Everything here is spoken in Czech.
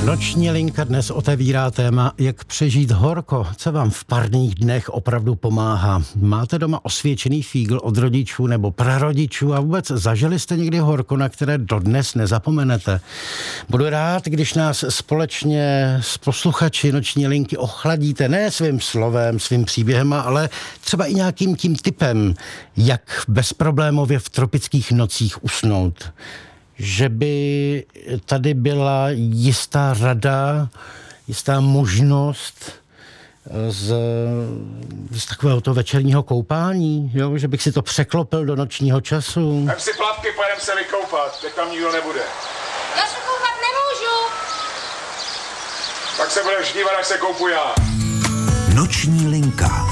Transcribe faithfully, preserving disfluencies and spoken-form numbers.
Noční linka dnes otevírá téma, jak přežít horko, co vám v parních dnech opravdu pomáhá. Máte doma osvědčený fígl od rodičů nebo prarodičů a vůbec zažili jste někdy horko, na které dodnes nezapomenete? Budu rád, když nás společně s posluchači Noční linky ochladíte ne svým slovem, svým příběhem, ale třeba i nějakým tím tipem, jak bezproblémově v tropických nocích usnout. Že by tady byla jistá rada, jistá možnost z, z takového toho večerního koupání, jo? Že bych si to překlopil do nočního času. Vem si plavky, pojedem se vykoupat, teď tam nikdo nebude. Já se koupat nemůžu. Tak se budeš dívat, jak se koupu já. Noční linka.